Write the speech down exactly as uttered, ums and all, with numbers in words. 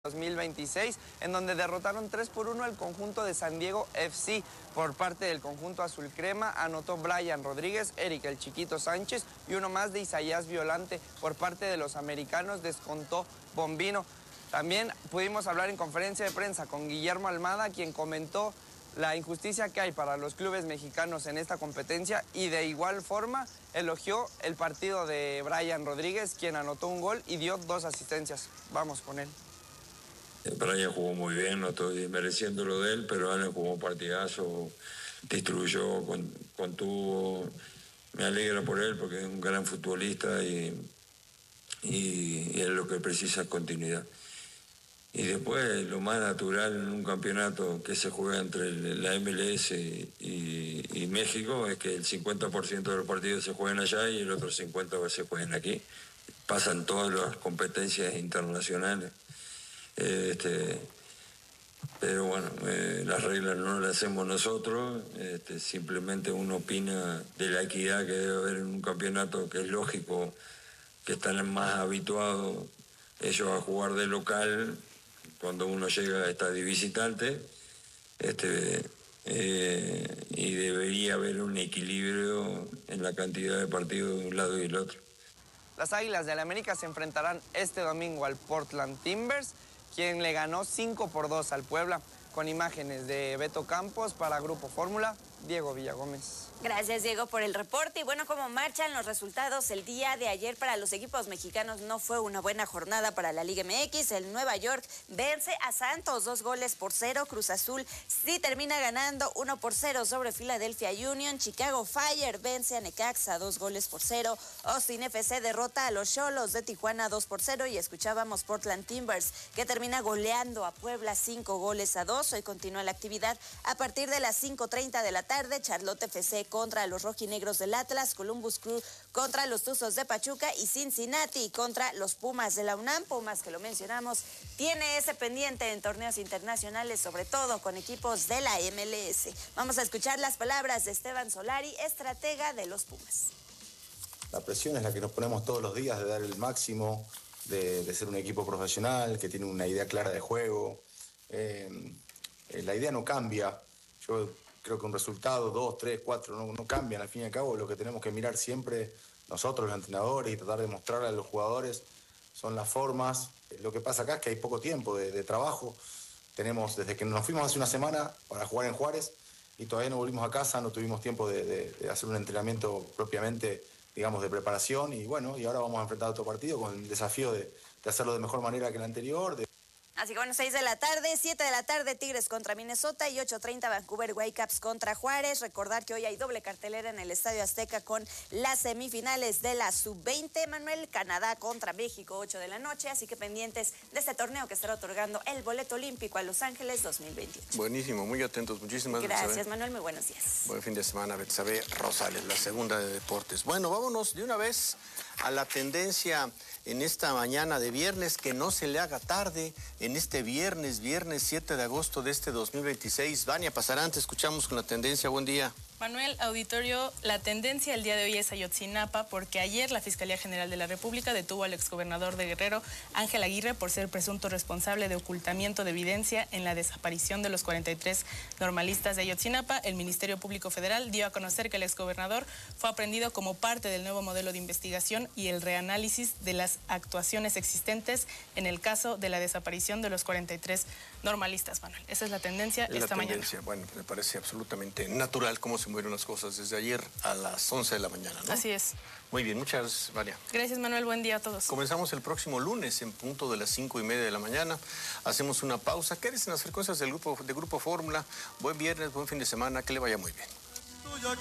dos mil veintiséis, en donde derrotaron tres por uno al conjunto de San Diego F C. Por parte del conjunto azul crema, anotó Brian Rodríguez, Eric el Chiquito Sánchez y uno más de Isaías Violante. Por parte de los americanos, descontó Bombino. También pudimos hablar en conferencia de prensa con Guillermo Almada, quien comentó la injusticia que hay para los clubes mexicanos en esta competencia y de igual forma elogió el partido de Brian Rodríguez, quien anotó un gol y dio dos asistencias. Vamos con él. Brian jugó muy bien, no estoy mereciendo lo de él, pero Alan jugó un partidazo, distribuyó, contuvo. Me alegra por él porque es un gran futbolista y, y, y es lo que precisa es continuidad. Y después lo más natural en un campeonato que se juega entre la M L S y, y México es que el cincuenta por ciento de los partidos se juegan allá y el otro cincuenta por ciento se juegan aquí. Pasan todas las competencias internacionales. Este, pero bueno, eh, las reglas no las hacemos nosotros, este, simplemente uno opina de la equidad que debe haber en un campeonato, que es lógico que están más habituados ellos a jugar de local cuando uno llega a estadio visitante, este, eh, y debería haber un equilibrio en la cantidad de partidos de un lado y el otro. Las Águilas del América se enfrentarán este domingo al Portland Timbers, quien le ganó cinco por dos al Puebla. Con imágenes de Beto Campos para Grupo Fórmula, Diego Villagómez. Gracias, Diego, por el reporte. Y bueno, como marchan los resultados el día de ayer para los equipos mexicanos, no fue una buena jornada para la Liga M X. El Nueva York vence a Santos dos goles por cero. Cruz Azul sí termina ganando uno por cero sobre Philadelphia Union. Chicago Fire vence a Necaxa dos goles por cero. Austin F C derrota a los Xolos de Tijuana dos por cero. Y escuchábamos Portland Timbers, que termina goleando a Puebla cinco goles a dos. Hoy continúa la actividad a partir de las cinco treinta de la tarde. Charlotte F C contra los rojinegros del Atlas, Columbus Crew contra los Tuzos de Pachuca y Cincinnati contra los Pumas de la UNAM. Pumas, que lo mencionamos, tiene ese pendiente en torneos internacionales, sobre todo con equipos de la M L S. Vamos a escuchar las palabras de Esteban Solari, estratega de los Pumas. La presión es la que nos ponemos todos los días de dar el máximo, de, de ser un equipo profesional, que tiene una idea clara de juego. Eh, eh, la idea no cambia. Yo creo que un resultado, dos, tres, cuatro, no, no cambian. Al fin y al cabo, lo que tenemos que mirar siempre nosotros, los entrenadores, y tratar de mostrarle a los jugadores son las formas. Lo que pasa acá es que hay poco tiempo de, de trabajo. Tenemos, desde que nos fuimos hace una semana para jugar en Juárez, y todavía no volvimos a casa, no tuvimos tiempo de, de, de hacer un entrenamiento propiamente, digamos, de preparación. Y bueno, y ahora vamos a enfrentar otro partido con el desafío de, de hacerlo de mejor manera que el anterior. De... Así que bueno, seis de la tarde, siete de la tarde Tigres contra Minnesota y ocho treinta Vancouver Whitecaps contra Juárez. Recordar que hoy hay doble cartelera en el Estadio Azteca con las semifinales de la sub veinte. Manuel, Canadá contra México, ocho de la noche. Así que pendientes de este torneo que estará otorgando el boleto olímpico a Los Ángeles dos mil veintiocho. Buenísimo, muy atentos. Muchísimas gracias. Gracias, Manuel. Muy buenos días. Buen fin de semana, Betsabe Rosales, la segunda de deportes. Bueno, vámonos de una vez a la tendencia en esta mañana de viernes, que no se le haga tarde, en este viernes, viernes siete de agosto de este dos mil veintiséis. Vania Pasarán, te escuchamos con la tendencia. Buen día. Manuel, auditorio, la tendencia el día de hoy es Ayotzinapa, porque ayer la Fiscalía General de la República detuvo al exgobernador de Guerrero, Ángel Aguirre, por ser presunto responsable de ocultamiento de evidencia en la desaparición de los cuarenta y tres normalistas de Ayotzinapa. El Ministerio Público Federal dio a conocer que el exgobernador fue aprehendido como parte del nuevo modelo de investigación y el reanálisis de las actuaciones existentes en el caso de la desaparición de los cuarenta y tres normalistas, Manuel. Esa es la tendencia es esta la tendencia. mañana. Bueno, me parece absolutamente natural cómo se mueven las cosas desde ayer a las once de la mañana, ¿no? Así es. Muy bien, muchas gracias, María. Gracias, Manuel. Buen día a todos. Comenzamos el próximo lunes en punto de las cinco y media de la mañana. Hacemos una pausa. Quédense en las frecuencias del grupo, de Grupo Fórmula. Buen viernes, buen fin de semana. Que le vaya muy bien.